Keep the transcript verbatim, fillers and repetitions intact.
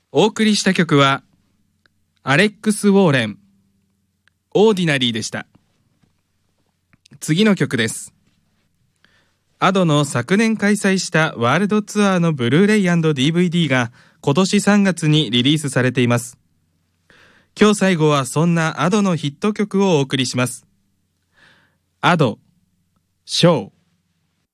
お送りした曲はアレックス・ウォーレン、オーディナリーでした。次の曲です。アドの昨年開催したワールドツアーのブルーレイ&ディーブイディー が今年さんがつにリリースされています。今日最後はそんなアドのヒット曲をお送りします。アド、ショー。